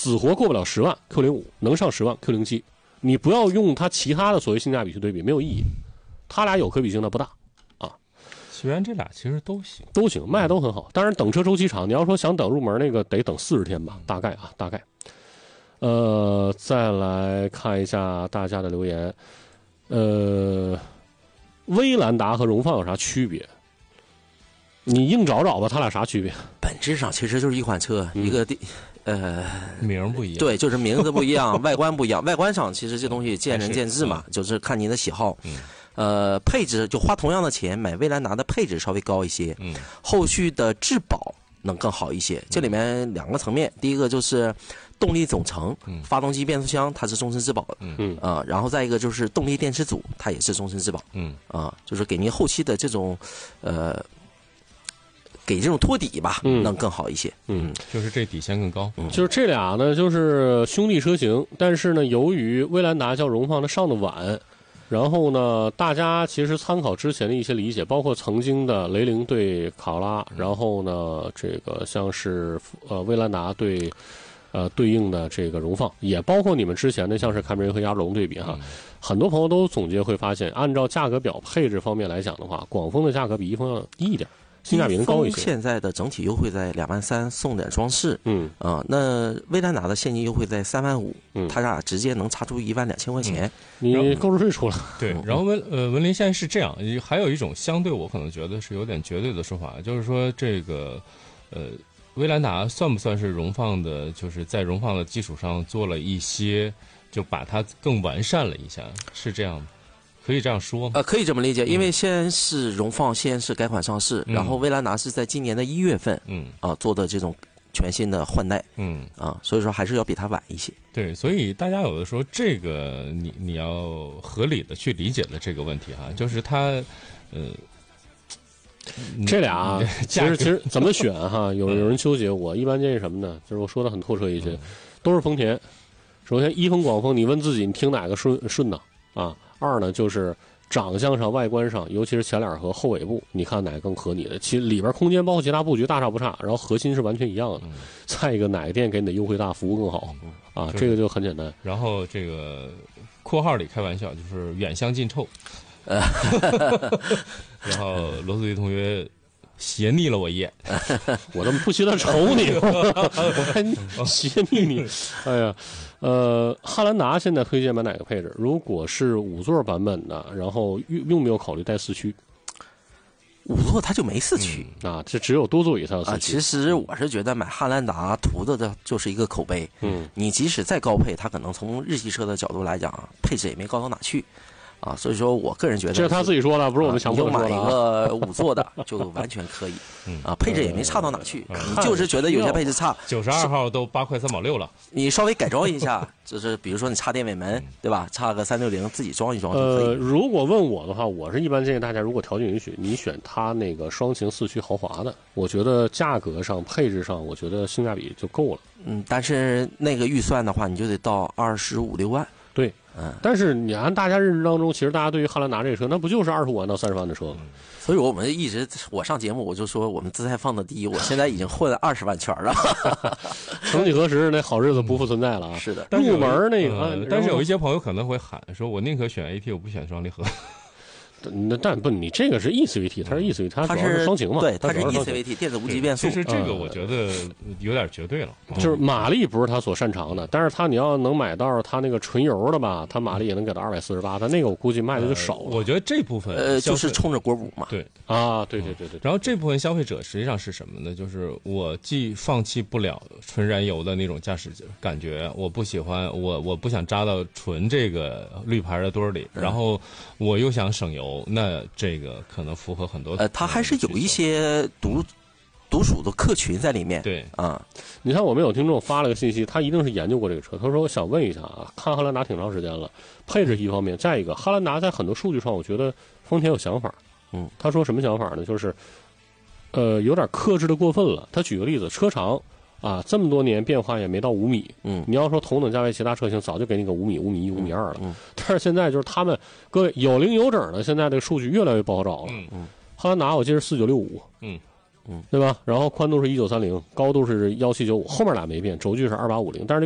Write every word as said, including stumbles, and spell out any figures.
死活过不了十万 Q 零五，能上十万 Q 零七。你不要用它其他的所谓性价比去对比，没有意义。它俩有可比性的不大啊。 奇缘这俩其实都行， 都行，卖都很好。当然等车周期长，你要说想等入门那个得等四十天吧，大概啊，大概。呃，再来看一下大家的留言。呃，威兰达和荣放有啥区别？你硬找找吧，它俩啥区别？ 本质上其实就是一款车，嗯、一个地，呃， 名不一样。 对，就是名字不一样，外观不一样。外观上其实这东西见仁见智嘛，是就是看您的喜好。嗯。呃，配置就花同样的钱买威兰达的配置稍微高一些，嗯，后续的质保能更好一些。这里面两个层面，第一个就是动力总成，嗯，发动机、变速箱它是终身质保的，嗯啊、呃，然后再一个就是动力电池组，它也是终身质保，嗯啊、呃，就是给您后期的这种呃。给这种托底吧，嗯，能更好一些， 嗯，就是这底线更高， 嗯，就是这俩呢，就是兄弟车型，但是呢，由于威兰达较荣放的上的晚，然后呢，大家其实参考之前的一些理解，包括曾经的雷凌对卡罗拉，然后呢，这个像是呃威兰达对呃对应的这个荣放，也包括你们之前的像是凯美瑞和亚洲龙对比哈，嗯、很多朋友都总结会发现，按照价格表配置方面来讲的话，广丰的价格比一丰要低一点。性价比能高一些。 现在的整体优惠在两万三，送点装饰。嗯啊、呃，那威兰达的现金优惠在三万五，嗯，它俩直接能差出一万两千块钱， 嗯、你购置税出了。 对，然后文呃文林现在是这样，还有一种相对我可能觉得是有点绝对的说法，就是说这个呃威兰达算不算是荣放的，就是在荣放的基础上做了一些，就把它更完善了一下，是这样的。可以这样说吗？ 呃，可以这么理解，因为先是荣放，先是改款上市，嗯、然后威兰达是在今年的一月份，嗯啊、呃、做的这种全新的换代，嗯啊，所以说还是要比它晚一些。 对，所以大家有的时候这个你你要合理的去理解的这个问题哈，就是它，呃， 这俩其实其实怎么选哈，有有人纠结，我一般建议什么呢？就是我说的很透彻一些，嗯、都是丰田。首先，一丰、广丰，你问自己，你听哪个顺顺当啊？二呢，就是长相上、外观上，尤其是前脸和后尾部，你看哪个更合你的？其实里边空间包括其他布局大差不差，然后核心是完全一样的。嗯、再一个，哪个店给你的优惠大，服务更好、嗯、啊？这个就很简单。 然后这个括号里开玩笑，就是远香近臭。呃、然后罗斯维同学斜睨了我一眼， 我怎么不觉得瞅你？我还斜睨你，哎呀。呃，汉兰达现在推荐买哪个配置？如果是五座版本的，然后用没有考虑带四驱？ 五座它就没四驱、 嗯、啊，这只有多座椅才有四驱。 啊，其实我是觉得买汉兰达图的的就是一个口碑。嗯，你即使再高配，它可能从日系车的角度来讲，配置也没高到哪去。啊，所以说我个人觉得这是他自己说的，不是我们强迫说的、啊。 你就买一个五座的就完全可以，啊，配置也没差到哪去。嗯、你就是觉得有些配置差， 九十二号都八块三毛六了， 你稍微改装一下，就是比如说你插电尾门，对吧？插个三六零自己装一装就可以。 呃，如果问我的话，我是一般建议大家，如果条件允许，你选它那个双擎四驱豪华的，我觉得价格上、配置上，我觉得性价比就够了。 嗯，但是那个预算的话，你就得到二十五六万。 对。嗯，但是你按大家认知当中，其实大家对于汉兰达这个车，那不就是二十五万到三十万的车吗？嗯、 所以我们一直我上节目我就说我们姿态放的低，我现在已经混二十万圈了。 曾几何时，那好日子不复存在了啊！ 是的， 入门那个、 嗯，但是有一些朋友可能会喊说：“我宁可选 A T， 我不选双离合。” 那但不，你这个是 E C V T， 它是 E C V T， 它主要是双擎嘛， 对，它是 E C V T 电子无级变速。 其实这个我觉得有点绝对了， 嗯、就是马力不是它所擅长的，但是它你要能买到它那个纯油的吧，它马力也能给到二百四十八，它那个我估计卖的就少了。 呃、我觉得这部分呃就是冲着国五嘛， 对啊，对对对 对, 对。 然后这部分消费者实际上是什么呢？就是我既放弃不了纯燃油的那种驾驶感觉，我不喜欢我我不想扎到纯这个绿牌的堆里，嗯、然后我又想省油，那这。这个可能符合很多， 呃，它还是有一些独独属的客群在里面。 对啊，你看我们有听众发了个信息，他一定是研究过这个车。他说：“我想问一下啊，看汉兰达挺长时间了，配置一方面，再一个汉兰达在很多数据上，我觉得丰田有想法。嗯，他说什么想法呢？就是呃，有点克制的过分了。他举个例子，车长啊，这么多年变化也没到五米。嗯，你要说同等价位其他车型早就给你个五米、五米一、五米二了。嗯，但是现在就是他们各位有零有整的，现在这个数据越来越不好找了。嗯嗯，汉兰达我记得是四九六五。嗯嗯，对吧？然后宽度是一九三零，高度是幺七九五，后面俩没变，轴距是二八五零，但是